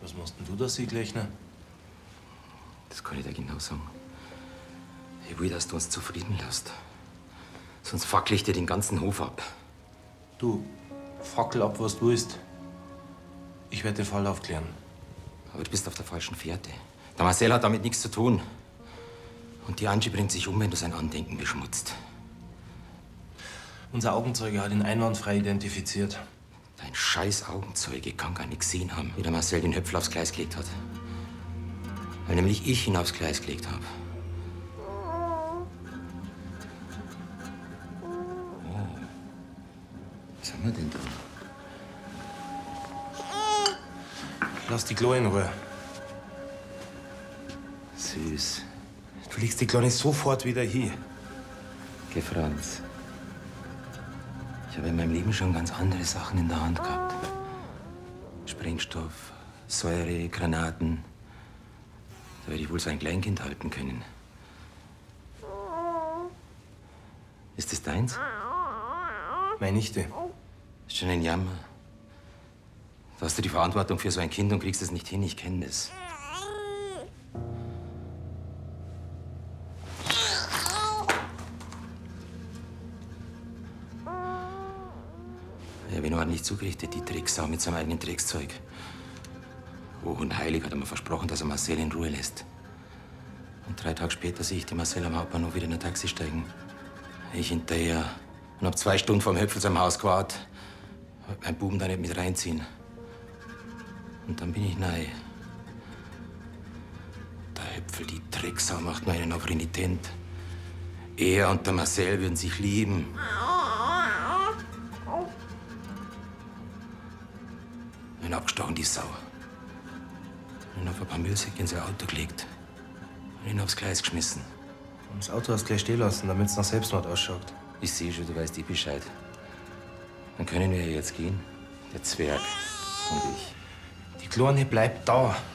Was machst denn du da, Sieglechner? Das kann ich dir genau sagen. Ich will, dass du uns zufrieden lässt. Sonst fackel ich dir den ganzen Hof ab. Du, fackel ab, was du willst. Ich werde den Fall aufklären. Aber du bist auf der falschen Fährte. Der Marcel hat damit nichts zu tun. Und die Angie bringt sich um, wenn du sein Andenken beschmutzt. Unser Augenzeuge hat ihn einwandfrei identifiziert. Dein scheiß Augenzeuge kann gar nicht gesehen haben, wie der Marcel den Höpfel aufs Gleis gelegt hat. Weil nämlich ich ihn aufs Gleis gelegt habe. Oh. Was haben wir denn da? Lass die Klo in Ruhe. Süß. Du legst die Kleine sofort wieder hin. Geh, Franz. Ich habe in meinem Leben schon ganz andere Sachen in der Hand gehabt. Sprengstoff, Säure, Granaten. Da werde ich wohl so ein Kleinkind halten können. Ist das deins? Meine Nichte. Ist schon ein Jammer. Da hast du die Verantwortung für so ein Kind und kriegst es nicht hin. Ich kenne das. Ich habe ihn ordentlich zugerichtet, die Drecksau mit seinem eigenen Dreckszeug. Hoch und heilig hat er mir versprochen, dass er Marcel in Ruhe lässt. Und 3 Tage später sehe ich den Marcel am Hauptbahnhof wieder in ein Taxi steigen. Ich hinterher und hab 2 Stunden vorm Höpfel seinem Haus gewartet. Wollte meinen Buben da nicht mit reinziehen. Und dann bin ich nahe. Der Höpfel, die Drecksau, macht mir einen auf renitent. Er und der Marcel würden sich lieben. Ihn abgestochen, die Sau. Und ihn auf ein paar Müllsäcke in sein Auto gelegt. Und ihn aufs Gleis geschmissen. Und das Auto hast du gleich stehen lassen, damit es nach Selbstmord ausschaut. Ich sehe schon, du weißt eh Bescheid. Dann können wir ja jetzt gehen. Der Zwerg und ich. Die Kleine bleibt da.